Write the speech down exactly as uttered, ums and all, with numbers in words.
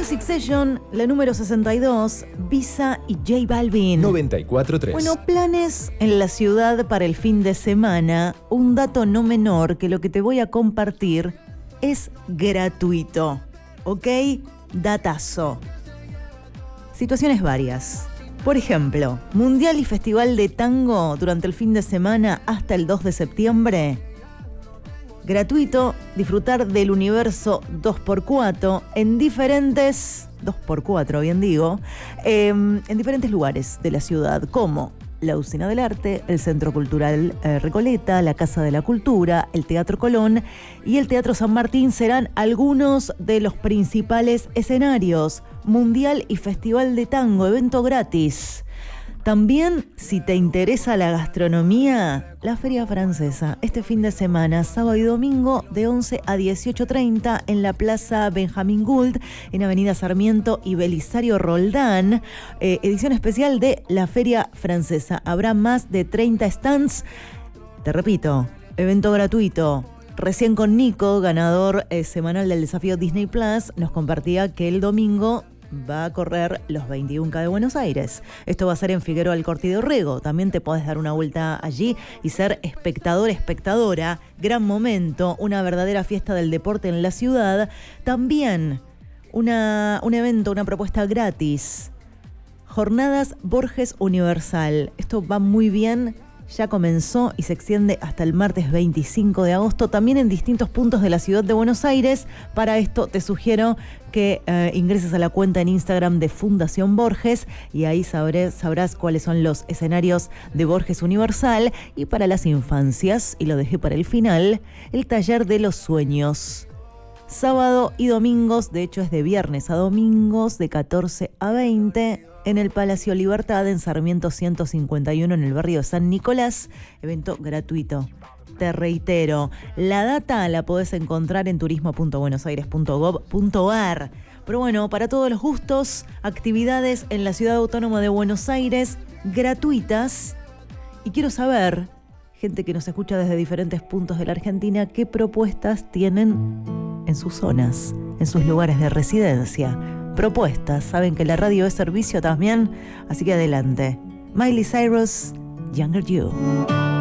Music Session, la número sesenta y dos, Visa y J Balvin. noventa y cuatro punto tres. Bueno, planes en la ciudad para el fin de semana. Un dato no menor que lo que te voy a compartir es gratuito. ¿Ok? Datazo. Situaciones varias. Por ejemplo, Mundial y Festival de Tango durante el fin de semana hasta el dos de septiembre. Gratuito, disfrutar del universo dos por cuatro en diferentes, dos por cuatro bien digo, eh, en diferentes lugares de la ciudad, como la Usina del Arte, el Centro Cultural eh, Recoleta, la Casa de la Cultura, el Teatro Colón y el Teatro San Martín serán algunos de los principales escenarios. Mundial y Festival de Tango, evento gratis. También, si te interesa la gastronomía, la Feria Francesa, este fin de semana, sábado y domingo, de once a dieciocho treinta, en la Plaza Benjamín Gould, en Avenida Sarmiento y Belisario Roldán, eh, edición especial de la Feria Francesa. Habrá más de treinta stands. Te repito, evento gratuito. Recién con Nico, ganador eh, semanal del desafío Disney Plus, nos compartía que el domingo va a correr los veintiuno K de Buenos Aires. Esto va a ser en Figueroa Alcorta y Dorrego. También te podés dar una vuelta allí y ser espectador, espectadora. Gran momento, una verdadera fiesta del deporte en la ciudad. También una, un evento, una propuesta gratis. Jornadas Borges Universal. Esto va muy bien. Ya comenzó y se extiende hasta el martes veinticinco de agosto, también en distintos puntos de la ciudad de Buenos Aires. Para esto te sugiero que eh, ingreses a la cuenta en Instagram de Fundación Borges y ahí sabré, sabrás cuáles son los escenarios de Borges Universal. Y para las infancias, y lo dejé para el final, el Taller de los Sueños. Sábado y domingos, de hecho es de viernes a domingos, de catorce a veinte, en el Palacio Libertad, en Sarmiento ciento cincuenta y uno, en el barrio de San Nicolás. Evento gratuito. Te reitero, la data la podés encontrar en turismo punto buenos aires punto gov punto ar. Pero bueno, para todos los gustos, actividades en la Ciudad Autónoma de Buenos Aires, gratuitas. Y quiero saber, gente que nos escucha desde diferentes puntos de la Argentina, qué propuestas tienen en sus zonas, en sus lugares de residencia. Propuestas, saben que la radio es servicio también, así que adelante. Miley Cyrus, Younger You.